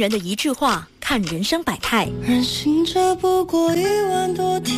人的一句话，看人生百态。 人行者不过1万多天，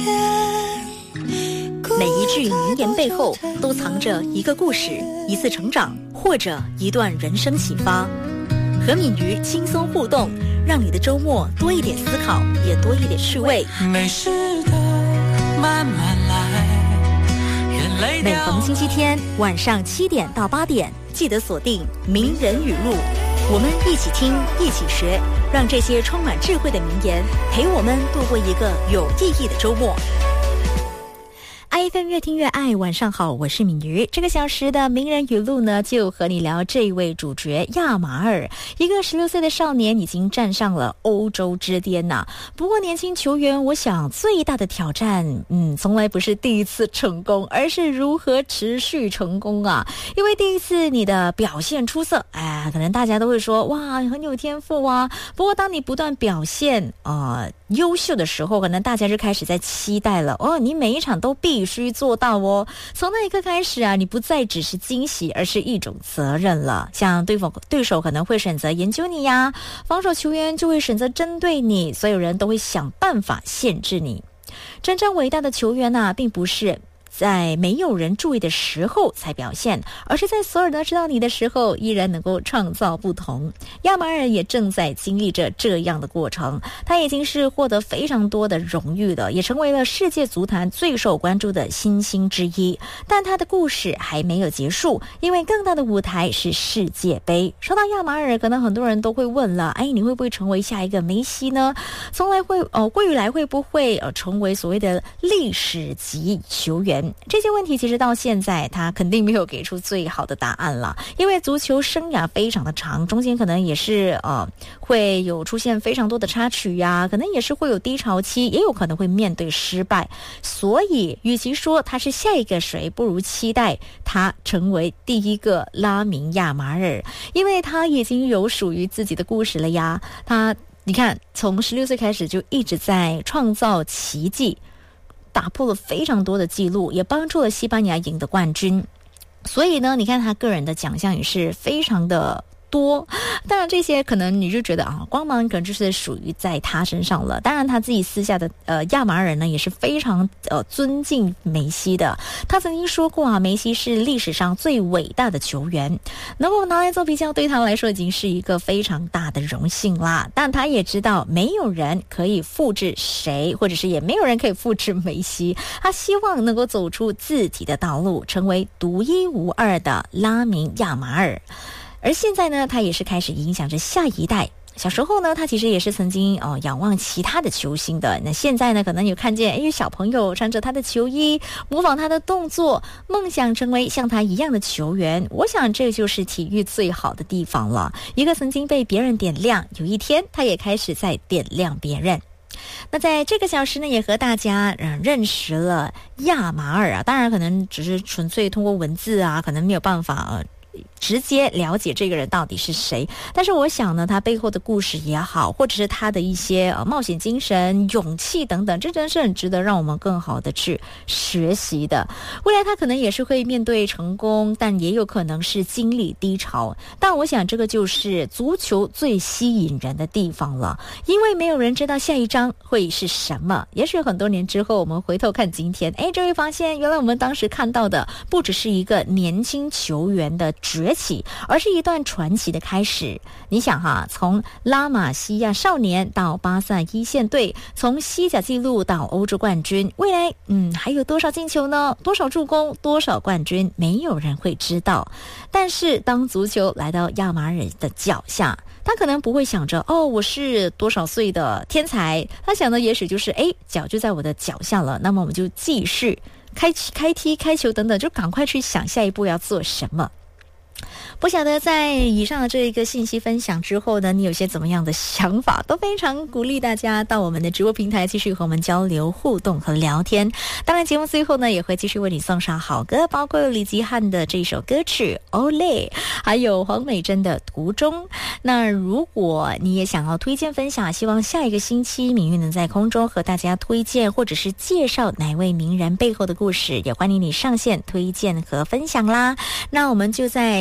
每一句名言背后都藏着一个故事，一次成长，或者一段人生启发。和敏瑜轻松互动，让你的周末多一点思考，也多一点趣味。 没事的，慢慢来。 每逢星期天晚上7点到8点，记得锁定名人语录，我们一起听，一起学，让这些充满智慧的名言陪我们度过一个有意义的周末。iFM 越听越爱，晚上好，我是敏瑜。这个小时的名人语录呢，就和你聊这位主角亚马尔，一个16岁的少年，已经站上了欧洲之巅呐。不过年轻球员，我想最大的挑战，从来不是第一次成功，而是如何持续成功啊。因为第一次你的表现出色，可能大家都会说，哇，很有天赋啊。不过当你不断表现优秀的时候，可能大家就开始在期待了，你每一场都必须做到哦。从那一刻开始啊，你不再只是惊喜，而是一种责任了。像对手可能会选择研究你呀，防守球员就会选择针对你，所有人都会想办法限制你。真正伟大的球员啊，并不是在没有人注意的时候才表现，而是在所有人都知道你的时候，依然能够创造不同。亚马尔也正在经历着这样的过程，他已经是获得非常多的荣誉的，也成为了世界足坛最受关注的新星之一。但他的故事还没有结束，因为更大的舞台是世界杯。说到亚马尔，可能很多人都会问了，你会不会成为下一个梅西呢？未来会不会成为所谓的历史级球员？这些问题其实到现在他肯定没有给出最好的答案了，因为足球生涯非常的长，中间可能也是会有出现非常多的插曲呀，可能也是会有低潮期，也有可能会面对失败。所以与其说他是下一个谁，不如期待他成为第一个拉明亚马尔，因为他已经有属于自己的故事了呀。你看，从16岁开始就一直在创造奇迹，打破了非常多的记录，也帮助了西班牙赢得冠军。所以呢，你看他个人的奖项也是非常的多。当然这些可能你就觉得光芒可能就是属于在他身上了。当然他自己私下的亚马尔呢也是非常尊敬梅西的。他曾经说过梅西是历史上最伟大的球员，能够拿来做比较对他来说已经是一个非常大的荣幸啦。但他也知道没有人可以复制谁，或者是也没有人可以复制梅西。他希望能够走出自己的道路，成为独一无二的拉明亚马尔。而现在呢，他也是开始影响着下一代。小时候呢，他其实也是曾经仰望其他的球星的。那现在呢，可能有看见有小朋友穿着他的球衣，模仿他的动作，梦想成为像他一样的球员。我想这就是体育最好的地方了。一个曾经被别人点亮，有一天他也开始在点亮别人。那在这个小时呢，也和大家认识了亚马尔啊。当然可能只是纯粹通过文字啊，可能没有办法直接了解这个人到底是谁，但是我想呢，他背后的故事也好，或者是他的一些冒险精神、勇气等等，这真是很值得让我们更好的去学习的。未来他可能也是会面对成功，但也有可能是经历低潮。但我想这个就是足球最吸引人的地方了，因为没有人知道下一章会是什么。也许很多年之后，我们回头看今天，就会发现原来我们当时看到的不只是一个年轻球员的崛起，而是一段传奇的开始。你想从拉玛西亚少年到巴萨一线队，从西甲纪录到欧洲冠军，未来还有多少进球呢？多少助攻？多少冠军？没有人会知道。但是当足球来到亚马尔的脚下，他可能不会想着我是多少岁的天才，他想的也许就是脚就在我的脚下了，那么我们就继续开踢开球等等，就赶快去想下一步要做什么。不晓得在以上的这一个信息分享之后呢，你有些怎么样的想法？都非常鼓励大家到我们的直播平台继续和我们交流互动和聊天。当然节目最后呢，也会继续为你送上好歌，包括李吉汉的这首歌曲 Olé， 还有黄美珍的途中。那如果你也想要推荐分享，希望下一个星期敏玉能在空中和大家推荐或者是介绍哪位名人背后的故事，也欢迎你上线推荐和分享啦。那我们就在下个星期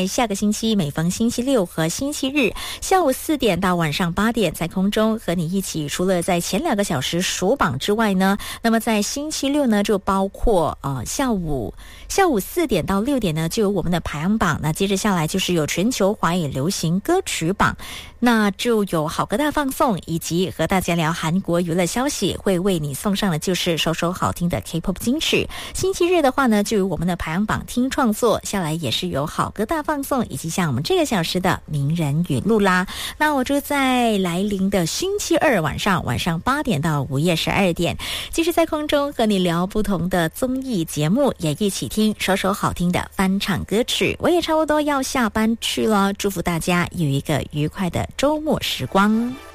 星期每逢星期六和星期日下午4点到晚上8点，在空中和你一起，除了在前2个小时数榜之外呢，那么在星期六呢就包括下午4点到6点呢就有我们的排行榜，那接着下来就是有全球华语流行歌曲榜，那就有好歌大放送，以及和大家聊韩国娱乐消息，会为你送上的就是首首好听的 K-pop 金曲。星期日的话呢就有我们的排行榜听创作，下来也是有好歌大放送，以及像我们这个小时的名人语录啦。那我就在来临的星期二晚上8点到午夜12点，继续在空中和你聊不同的综艺节目，也一起听首首好听的翻唱歌曲。我也差不多要下班去了，祝福大家有一个愉快的周末时光。